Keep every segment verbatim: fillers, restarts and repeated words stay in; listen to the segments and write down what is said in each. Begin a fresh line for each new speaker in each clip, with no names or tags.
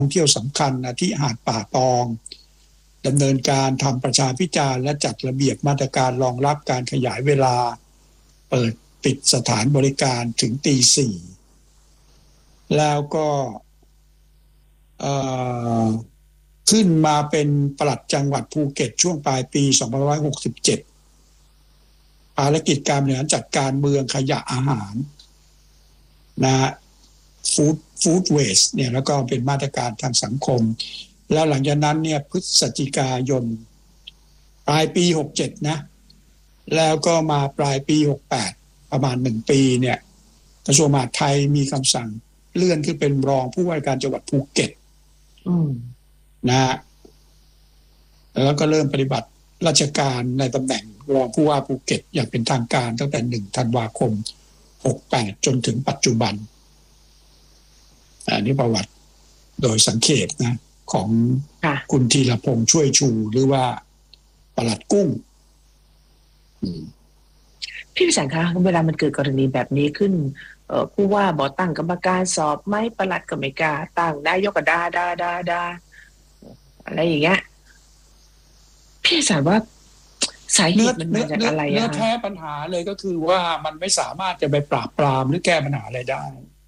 ท่องเที่ยวสำคัญนะที่หาดป่าตองดำเนินการทำประชาพิจารณ์และจัดระเบียบมาตรการรองรับการขยายเวลาเปิดปิดสถานบริการถึงตีสี่แล้วก็ขึ้นมาเป็นปลัดจังหวัดภูเก็ตช่วงปลายปีสองพันห้าร้อยหกสิบเจ็ดภารกิจการบริหารจัดการเมืองขยะอาหารนะฟู้ดฟู้ดเวสต์เนี่ยแล้วก็เป็นมาตรการทางสังคมแล้วหลังจากนั้นเนี่ยพฤศจิกายนปลายปีหกสิบเจ็ดนะแล้วก็มาปลายปีหกสิบแปดประมาณหนึ่งปีเนี่ยกระทรวงมหาดไทยมีคำสั่งเลื่อนขึ้นเป็นรองผู้ว่าการจังหวัดภูเก็ตนะแล้วก็เริ่มปฏิบัติราชการในตำแหน่งรองผู้ว่าภูเก็ตอย่างเป็นทางการตั้งแต่หนึ่งธันวาคมหกสิบแปดจนถึงปัจจุบันอันนี้ประวัติโดยสังเขปนะของคุณธีรพงษ์ช่วยชูหรือว่าปลัดกุ้ง
พี่พิสันคะเวลามันเกิดกรณีแบบนี้ขึ้นผู้ว่าบอกตั้งกรรมการสอบไหมปลัดก็ไม่กล้าตั้งนายกก็ด่าด่าด่าด่าอะไรอย่างเงี้ยพี่พิสันว่าสาเหตุมันมาจากอะไรอะเนื้อ
แท้ปัญหาเลยก็คือว่ามันไม่สามารถจะไปปราบปรามหรือแก้ปัญหาอะไรได้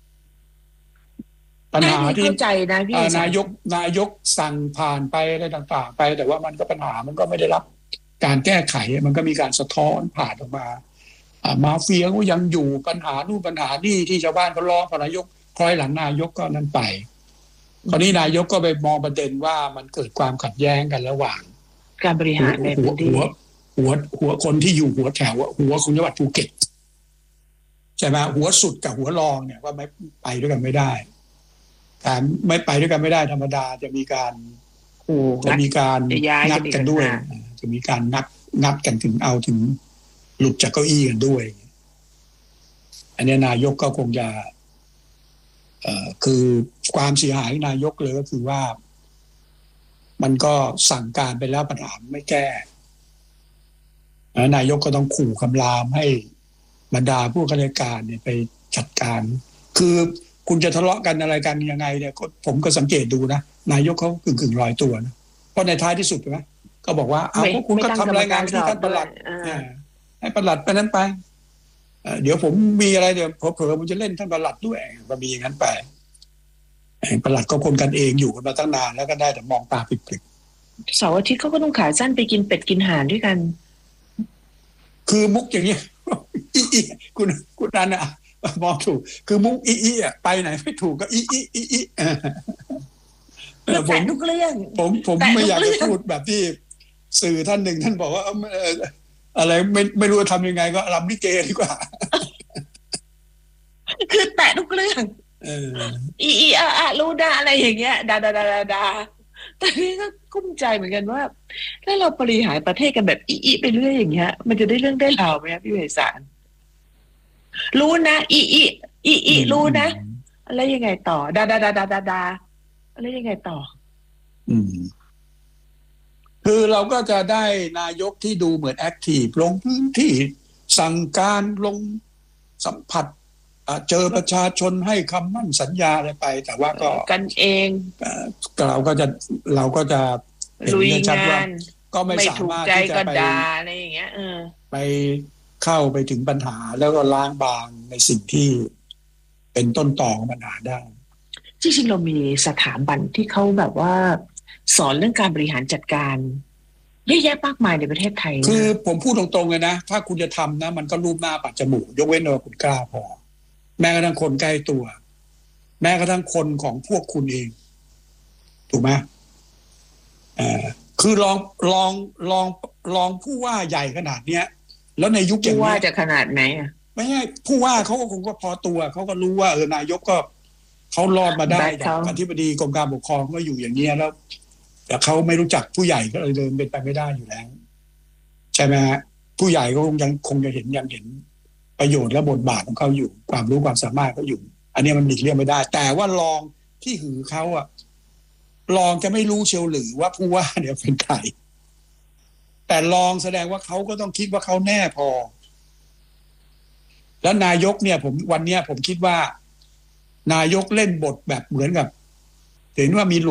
ปัญหาที่
เข้าใจนะพี่
นายกนายกสั่งผ่านไปอะไรต่างๆไปแต่ว่ามันก็ปัญหามันก็ไม่ได้รับการแก้ไขมันก็มีการสะท้อนผ่านออกมามาเฟียก็ยังอยู่ปัญหานู่นปัญหานี่ที่ชาวบ้านเขาร้องพอนายกคอยหลังนายกก็นั่นไปคราวนี้นายกก็ไปมองประเด็นว่ามันเกิดความขัดแย้งกันระหว่าง
การบริหารในพื้นที่
หัวหัวหัวคนที่อยู่หัวแถวหัวของจังหวัดภูเก็ตใช่ไหมหัวสุดกับหัวรองเนี่ยว่าไม่ไปด้วยกันไม่ได้แต่ไม่ไปด้วยกันไม่ได้ธรรมดาจะมีการจะมีการนัดกันด้วยจะมีการนัดนัดกันถึงเอาถึงหลุดจากเก้าอี้กันด้วยอันนี้นายกก็คงจะเอ่อคือความเสียหายนายกเลยก็คือว่ามันก็สั่งการไปแล้วปัญหาไม่แก้นายกก็ต้องขู่คำรามให้บรรดาผู้ข้าราชการเนี่ยไปจัดการคือคุณจะทะเลาะกันอะไรกันยังไงเนี่ยผมก็สังเกตดูนะนายกเขากึ่งกึ่งลอยตัวนะเพราะในท้ายที่สุดใช่ไหมก็บอกว่าเอาพวกคุณก็ทำรายงานที่ท่านปลัดให้ปลัดไปนั้นไปเดี๋ยวผมมีอะไรเดี๋ยวเผลอๆผมจะเล่นท่านปลัดด้วยก็มีอย่างนั้นไปปลัดก็คนกันเองอยู่กันมาตั้งนานแล้วก็ได้แต่มองตาปิด
ๆเสาร์อาทิตย์เขาก็ต้องขาสั้นไปกินเป็ดกินห่านด้วยกัน
คือมุกอย่างนี้อีอีคุณคุณนันอ่ะมองถูกคือมุกอีอีอ่ะไปไหนไม่ถูกก็อีอีอีอี
ผมทุกเรื่อง
ผมผมไม่อยากจะพูดแบบที่สื่อท่านหนึ่งท่านบอกว่าอะไรไม่ไม่รู้จะทำยังไงก็รำลิเกดีกว่า
คือแตะทุกเรื่องอีอีอะอะรู้ดาอะไรอย่างเงี้ยดาดาดาดาดาแต่นี่ก็กุ้มใจเหมือนกันว่าถ้าเราบริหารประเทศกันแบบอีอีไปเรื่อยอย่างเงี้ยมันจะได้เรื่องได้ราวไหมพี่ไพศาลรู้นะอีอีอีอีรู้นะอะไรยังไงต่อดาดาดาดาดาดาอะไรยังไงต่อ
อืมคือเราก็จะได้นายกที่ดูเหมือนแอคทีฟลงพื้นที่สั่งการลงสัมผัสเจอประชาชนให้คำมั่นสัญญาอะไรไปแต่ว่าก็
กันเอง
เราก็จะเราก็จะ
เห็นได้ชัดว่า
ก็ไม่สามารถที่จะไป
อะไรอย่างเงี้ย
ไปเข้าไปถึงปัญหาแล้วก็ล้างบางในสิ่งที่เป็นต้นตอของปัญหาได้
จริงๆเรามีสถาบันที่เขาแบบว่าสอนเรื่องการบริหารจัดการเยอะแยะมากมายในประเทศไทย
คือผมพูดตรงๆเลยนะถ้าคุณจะทำนะมันก็รูปหน้าปัดจมูกยกเว้นว่าคุณกล้าพอแม้กระทั่งคนใกล้ตัวแม้กระทั่งคนของพวกคุณเองถูกไหมเอ่อคือลองลองลองลองผู้ว่าใหญ่ขนาดเนี้ยแล้วในยุคอย่างนี้
ผู้ว่าจะขนาดไหนอ่ะ
ไม่ใช่ผู้ว่าเขาก็คงก็พอตัวเขาก็รู้ว่าเออนายกก็เขารอดมาได้จากอธิบดีกรมการปกครองก็อยู่อย่างเงี้ยแล้วแต่เขาไม่รู้จักผู้ใหญ่ก็เลยเดินเป็นไปไม่ได้อยู่แล้วใช่ไหมฮะผู้ใหญ่ก็คงยังคงจะเห็นยังเห็นประโยชน์และบทบาทของเขาอยู่ความรู้ความสามารถเขาอยู่อันนี้มันหลีกเลี่ยงไม่ได้แต่ว่ารองที่หือเขาอะรองจะไม่รู้เชียวหรือว่าผู้ว่าเนี่ยเป็นใครแต่รองแสดงว่าเขาก็ต้องคิดว่าเขาแน่พอแล้วนายกเนี่ยผมวันนี้ผมคิดว่านายกเล่นบทแบบเหมือนกับเห็นว่ามี